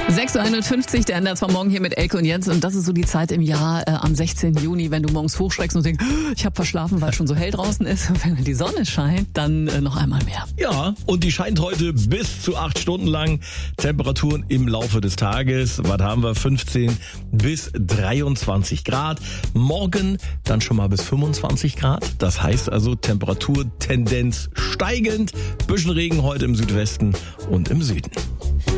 6.51 Uhr, der Ender zwar morgen hier mit Elke und Jens, und das ist so die Zeit im Jahr am 16. Juni, wenn du morgens hochschreckst und denkst, ich habe verschlafen, weil es schon so hell draußen ist. Und wenn die Sonne scheint, dann noch einmal mehr. Ja, und die scheint heute bis zu 8 Stunden lang. Temperaturen im Laufe des Tages, was haben wir, 15 bis 23 Grad. Morgen dann schon mal bis 25 Grad. Das heißt also Temperaturtendenz steigend. Bisschen Regen heute im Südwesten und im Süden.